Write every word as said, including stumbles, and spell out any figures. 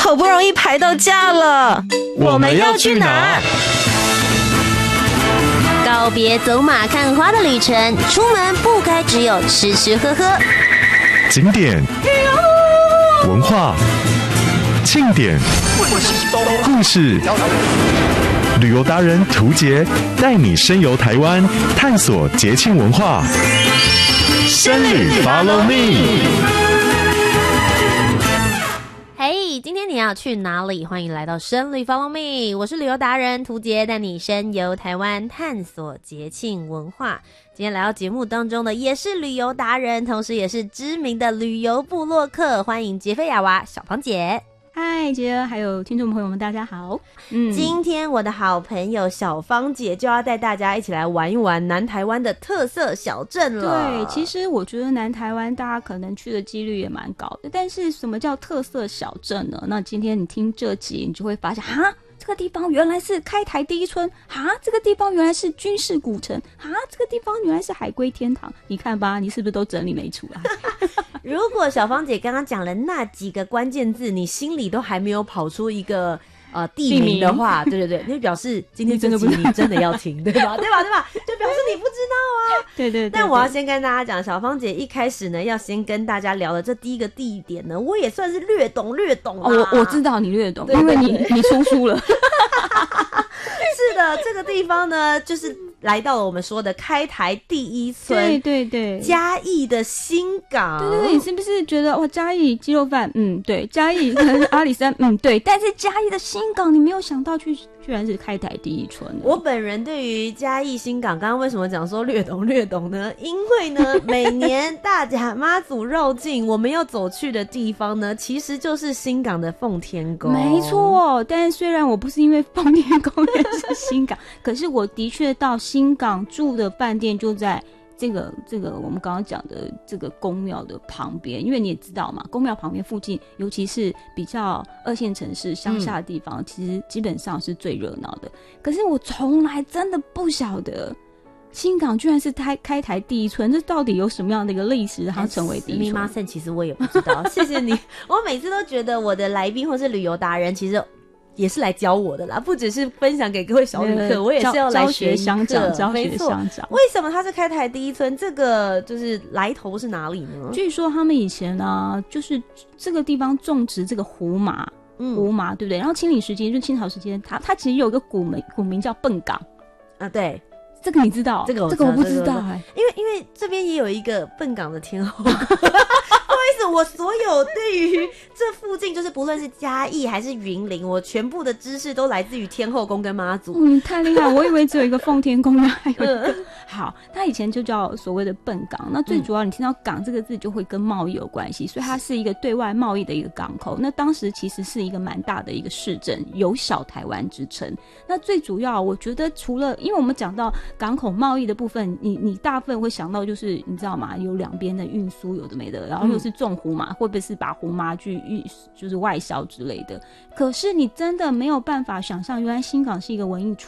好不容易排到假了， 我们要去哪？ 告别走马看花的旅程，出门不该只有吃吃喝喝。 景点、文化、庆典、故事，旅游达人涂杰带你深游台湾，探索节庆文化。深旅 Follow Me。 嘿，今天你要去哪里？欢迎来到深旅 Follow Me， 我是旅游达人涂杰，带你深游台湾，探索节庆文化。今天来到节目当中的也是旅游达人，同时也是知名的旅游部落客，欢迎杰菲亚娃小芳姐。 嗨，杰还有听众朋友们，大家好。 嗯，今天我的好朋友小芳姐就要带大家一起来玩一玩南台湾的特色小镇了。 对，其实我觉得南台湾大家可能去的几率也蛮高的，但是什么叫特色小镇呢？那今天你听这集，你就会发现，哈，这个地方原来是开台第一村，哈，这个地方原来是军事古城，哈，这个地方原来是海龟天堂。你看吧，你是不是都整理没出来？ 如果小芳姐刚刚讲了那几个关键字，你心里都还没有跑出一个呃地名的话，对对对，那表示今天这集你真的要听，对吧？对吧？对吧？就表示你不知道啊。 对 对, 对, 对。 但我要先跟大家讲，小芳姐一开始呢，要先跟大家聊的这第一个地点呢，我也算是略懂略懂啊。 哦、我我知道你略懂， 对对对， 因为你你出书了。 是的，这个地方呢，就是来到了我们说的开台第一村， 对对对， 嘉义的新港。 对对对，你是不是觉得哇，嘉义鸡肉饭，嗯，对，嘉义可能是阿里山，嗯，对，但是嘉义的新港，你没有想到去，居然是开台第一村。 我本人对于嘉义新港，刚刚为什么讲说略懂略懂呢？因为呢，每年大甲妈祖绕境，我们要走去的地方呢，其实就是新港的奉天宫。 没错，但是虽然我不是因为奉天宫认识新港，可是我的确到新港住的饭店就在这个这个我们刚刚讲的这个宫庙的旁边，因为你也知道嘛，宫庙旁边附近，尤其是比较二线城市乡下的地方、嗯、其实基本上是最热闹的。可是我从来真的不晓得新港居然是开开台第一村，这到底有什么样的一个历史让它成为第一村？密码线其实我也不知道。谢谢你，我每次都觉得我的来宾或是旅游达人其实也是来教我的啦，不只是分享给各位小旅客，我也是要来学乡长，教学乡长。 为什么它是开台第一村？这个就是来头是哪里呢？ 据说他们以前呢，就是这个地方种植这个胡麻，嗯、胡麻对不对？然后清领时期，就清朝时间，它它其实有一个古名，古名叫笨港啊，对。 这个你知道？ 这个我这个我不知道哎、 欸，因为因为这边也有一个笨港的天后。不好意思，我所有对于这附近就是不论是嘉义还是云林，我全部的知识都来自于天后宫跟妈祖。 嗯，太厉害！我以为只有一个奉天宫，还有一个、嗯、好，它以前就叫所谓的笨港。那最主要，你听到港这个字就会跟贸易有关系，所以它是一个对外贸易的一个港口。那当时其实是一个蛮大的一个市镇，有小台湾之称。那最主要，我觉得除了因为我们讲到港口贸易的部分，你你大部分会想到就是你知道吗？有两边的运输有的没的，然后又是种胡麻，会不会是把胡麻去运就是外销之类的？可是你真的没有办法想象，原来新港是一个文艺